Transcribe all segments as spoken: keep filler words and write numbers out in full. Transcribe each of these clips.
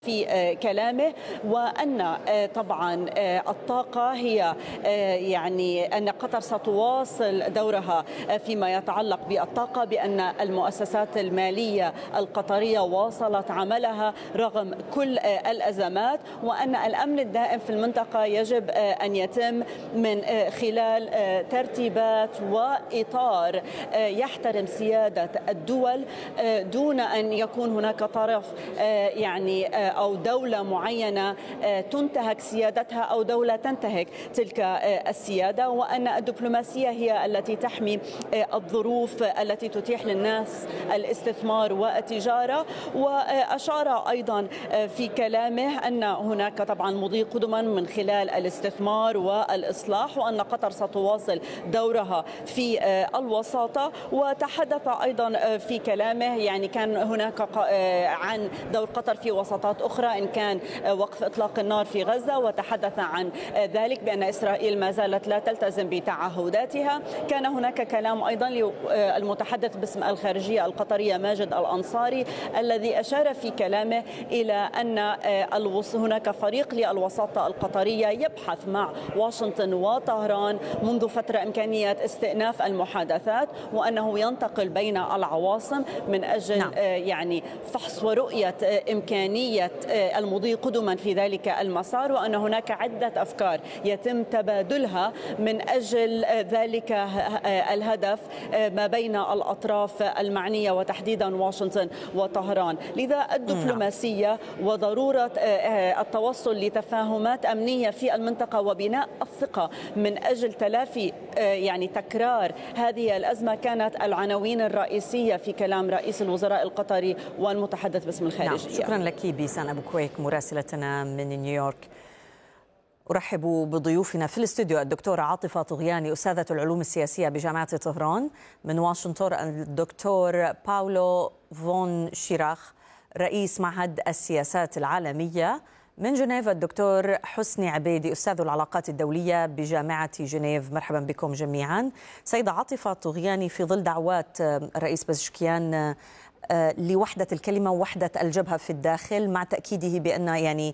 في كلامه، وأن طبعا الطاقة هي يعني أن قطر ستواصل دورها فيما يتعلق بالطاقة، بأن المؤسسات المالية القطرية واصلت عملها رغم كل الأزمات، وأن الأمن الدائم في المنطقة يجب أن يتم من خلال ترتيبات وإطار يحترم سيادة الدول دون أن يكون هناك طرف يعني أو دولة معينة تنتهك سيادتها أو دولة تنتهك تلك السيادة، وأن الدبلوماسية هي التي تحمي الظروف التي تتيح للناس الاستثمار والتجارة. وأشار أيضا في كلامه أن هناك طبعا مضي قدما من خلال الاستثمار والإصلاح، وأن قطر ستواصل دورها في الوساطة. وتحدث أيضا في كلامه يعني كان هناك عن دور قطر في وساطات أخرى إن كان وقف إطلاق النار في غزة، وتحدث عن ذلك بأن إسرائيل ما زالت لا تلتزم بتعهداتها. كان هناك كلام أيضا للمتحدث باسم الخارجية القطرية ماجد الأنصاري الذي أشار في كلامه إلى أن هناك فريق للوساطة القطرية يبحث مع واشنطن وطهران منذ فترة إمكانية استئناف المحادثات، وأنه ينتقل بين العواصم من أجل نعم. يعني فحص ورؤية إمكانية المضي قدما في ذلك المسار، وأن هناك عدة أفكار يتم تبادلها من أجل ذلك الهدف ما بين الأطراف المعنية وتحديدا واشنطن وطهران. لذا الدبلوماسية وضرورة التوصل لتفاهمات أمنية في المنطقة وبناء الثقة من أجل تلافي يعني تكرار هذه الأزمة كانت العناوين الرئيسية في كلام رئيس الوزراء القطري والمتحدث باسم الخارجية. نعم. شكرا لك بيسان أبو كويك مراسلتنا من نيويورك. أرحب بضيوفنا في الاستوديو الدكتورة عاطفة طغياني أستاذة العلوم السياسية بجامعة طهران، من واشنطن الدكتور باولو فون شيراخ رئيس معهد السياسات العالمية، من جنيف الدكتور حسني عبيدي أستاذ العلاقات الدولية بجامعة جنيف. مرحبا بكم جميعا. سيدة عاطفة طغياني، في ظل دعوات الرئيس بزشكيان لوحدة الكلمة ووحدة الجبهة في الداخل، مع تأكيده بأن يعني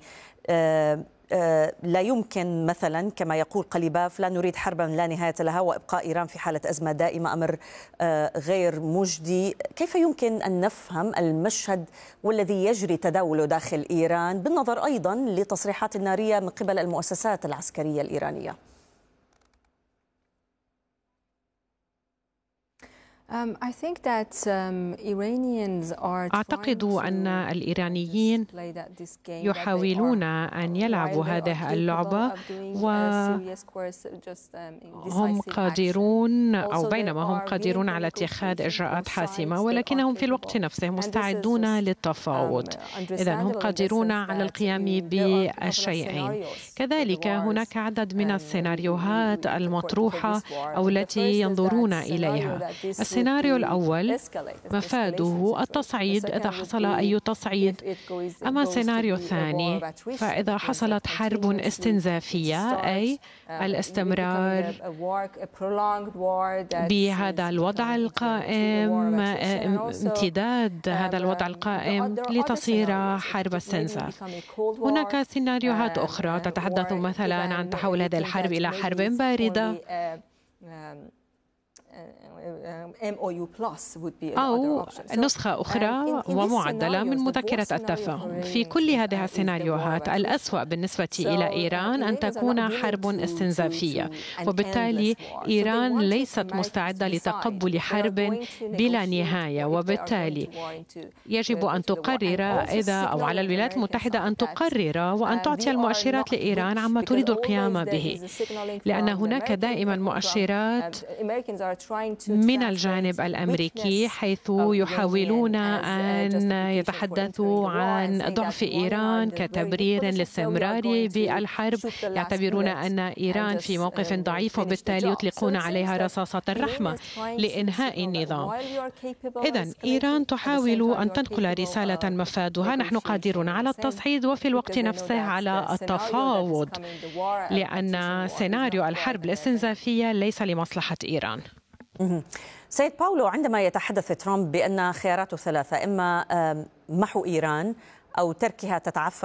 لا يمكن مثلا كما يقول قليباف لا نريد حربا لا نهاية لها، وإبقاء إيران في حالة أزمة دائمة أمر غير مجدي، كيف يمكن أن نفهم المشهد والذي يجري تداوله داخل إيران بالنظر أيضا لتصريحات النارية من قبل المؤسسات العسكرية الإيرانية؟ أعتقد أن الإيرانيين يحاولون أن يلعبوا هذه اللعبة، وهم قادرون أو بينما هم قادرون على اتخاذ إجراءات حاسمة، ولكنهم في الوقت نفسه مستعدون للتفاوض. إذن هم قادرون على القيام بالشيئين. كذلك هناك عدد من السيناريوهات المطروحة أو التي ينظرون إليها. السيناريو الأول مفاده التصعيد إذا حصل أي تصعيد، أما السيناريو الثاني فإذا حصلت حرب استنزافية أي الاستمرار بهذا الوضع القائم، امتداد هذا الوضع القائم لتصير حرب استنزاف. هناك سيناريوهات أخرى تتحدث مثلا عن تحول هذه الحرب إلى حرب باردة أو نسخة أخرى ومعدلة من مذكرة التفاهم. في كل هذه السيناريوهات الأسوأ بالنسبة إلى إيران أن تكون حرب استنزافية، وبالتالي إيران ليست مستعدة لتقبل حرب بلا نهاية، وبالتالي يجب أن تقرر إذا أو على الولايات المتحدة أن تقرر وأن تعطي المؤشرات لإيران عما تريد القيام به، لأن هناك دائما مؤشرات من الجانب الأمريكي حيث يحاولون أن يتحدثوا عن ضعف إيران كتبرير للاستمرار بالحرب، يعتبرون أن إيران في موقف ضعيف وبالتالي يطلقون عليها رصاصة الرحمة لإنهاء النظام. إذن إيران تحاول أن تنقل رسالة مفادها نحن قادرون على التصعيد وفي الوقت نفسه على التفاوض، لأن سيناريو الحرب الاستنزافية ليس لمصلحة إيران. سيد باولو، عندما يتحدث ترامب بأن خياراته ثلاثة، إما محو إيران أو تركها تتعفن